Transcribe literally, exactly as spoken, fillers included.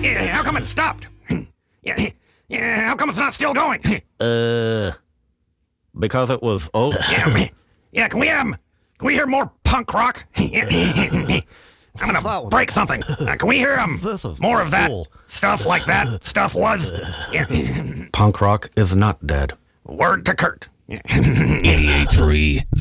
Yeah, how come it stopped? Yeah, yeah, how come it's not still going? Uh, because it was old. Yeah, yeah, can we um, can we hear more punk rock? I'm gonna break something. Uh, can we hear um more of that stuff like that stuff was? Yeah. Punk rock is not dead. Word to Kurt. eighty-eight point three